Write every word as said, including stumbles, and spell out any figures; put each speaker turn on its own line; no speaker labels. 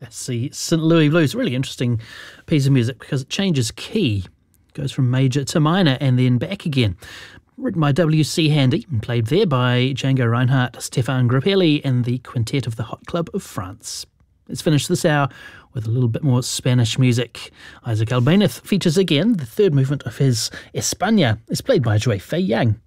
That's the Saint Louis Blues. Really interesting piece of music because it changes key. Goes from major to minor and then back again. Written by W C Handy and played there by Django Reinhardt, Stéphane Grappelli and the Quintet of the Hot Club of France. Let's finish this hour with a little bit more Spanish music. Isaac Albéniz features again. The third movement of his España is played by Joy Fei Yang.